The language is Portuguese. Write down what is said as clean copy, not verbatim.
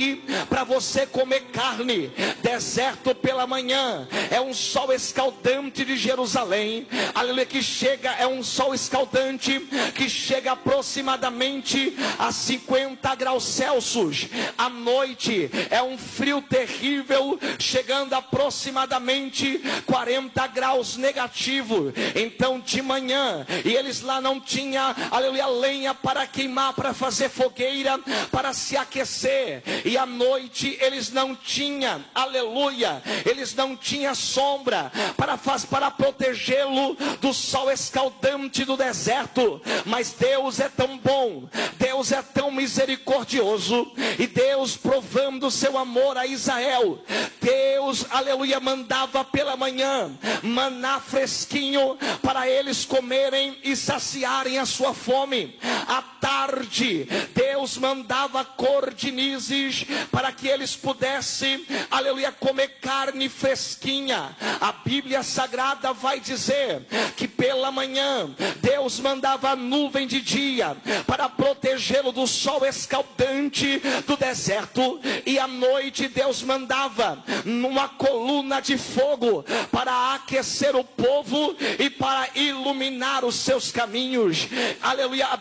açougue para você comer carne. Deserto pela manhã é um sol escaldante de Jerusalém, aleluia, que chega, é um sol escaldante que chega aproximadamente a 50 graus Celsius. À noite é um frio terrível, chegando aproximadamente 40 graus negativo. Então de manhã, e eles lá não tinham, aleluia, lenha para queimar, para fazer fogueira, para se aquecer. E à noite eles não tinham, aleluia, eles não tinham sombra para protegê-lo do sol escaldante do deserto. Mas Deus é tão bom, Deus é tão misericordioso, e Deus, provando o seu amor a Israel, Deus, aleluia, mandava pela manhã maná fresquinho para eles comerem e saciarem a sua fome. À tarde, Deus mandava cordonizes para que eles pudessem, aleluia, comer carne fresquinha. A Bíblia Sagrada vai dizer que pela manhã Deus mandava nuvem de dia para protegê-lo do sol escaldante do deserto, e à noite Deus mandava uma coluna de fogo para aquecer o povo e para iluminar os seus caminhos. Aleluia,